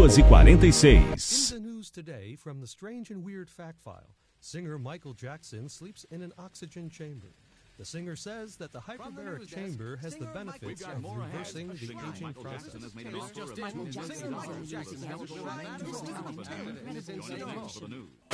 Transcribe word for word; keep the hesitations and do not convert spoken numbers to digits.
doze e quarenta e seis. In the news today from the strange and weird fact file, singer Michael Jackson sleeps in an oxygen chamber. The singer says that the hyperbaric chamber has the benefits of reversing the aging process. Michael Jackson has